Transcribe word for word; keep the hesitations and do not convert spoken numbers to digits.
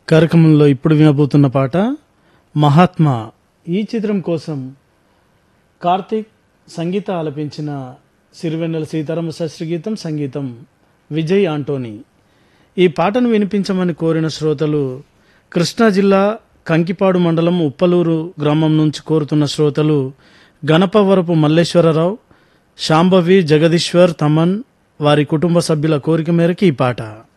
కార్యక్రమంలో ఇప్పుడు వినబోతున్న పాట మహాత్మా. ఈ చిత్రం కోసం కార్తీక్ సంగీత ఆలపించిన సిరివెన్నెల సీతారామ శాస్త్రి గీతం, సంగీతం విజయ్ ఆంటోనీ. ఈ పాటను వినిపించమని కోరిన శ్రోతలు కృష్ణా జిల్లా కంకిపాడు మండలం ఉప్పలూరు గ్రామం నుంచి కోరుతున్న శ్రోతలు గణపవరపు మల్లేశ్వరరావు, శాంభవి, జగదీశ్వర్, తమన్ వారి కుటుంబ సభ్యుల కోరిక మేరకు ఈ పాట.